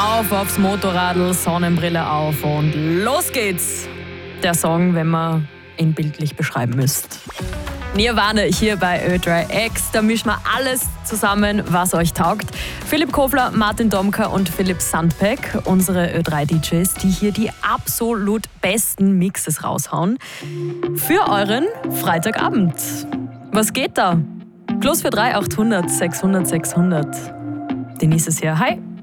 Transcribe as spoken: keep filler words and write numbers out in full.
Auf aufs Motorradl, Sonnenbrille auf und los geht's. Der Song, wenn man ihn bildlich beschreiben müsst. Nirvana hier bei Ö drei X. Da mischen wir alles zusammen, was euch taugt. Philipp Kofler, Martin Domka und Philipp Sandbeck, unsere Ö drei D Js, die hier die absolut besten Mixes raushauen. Für euren Freitagabend. Was geht da? Plus für drei achthundert sechshundert sechshundert. Denise ist hier. Hi.